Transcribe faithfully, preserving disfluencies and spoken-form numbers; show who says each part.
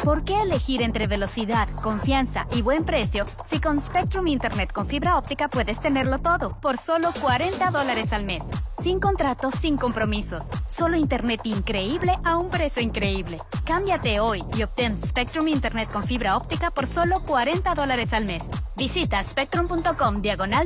Speaker 1: ¿Por qué elegir entre velocidad, confianza y buen precio si con Spectrum Internet con fibra óptica puedes tenerlo todo por solo cuarenta dólares al mes? Sin contratos, sin compromisos. Solo internet increíble a un precio increíble. Cámbiate hoy y obtén Spectrum Internet con fibra óptica por solo cuarenta dólares al mes. Visita spectrum punto com diagonal